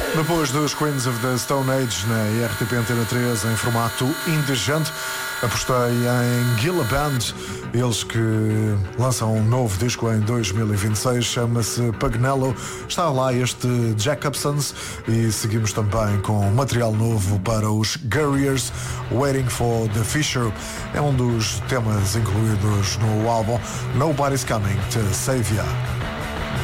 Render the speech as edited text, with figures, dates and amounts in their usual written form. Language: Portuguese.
Depois dos Queens of the Stone Age na RTP Antena 3 em formato indecente, apostei em Gilla Band, eles que lançam um novo disco em 2026, chama-se Pagnello. Está lá este Jacobsons e seguimos também com material novo para os Guerriers, Waiting for the Fisher. É um dos temas incluídos no álbum Nobody's Coming to Save Ya.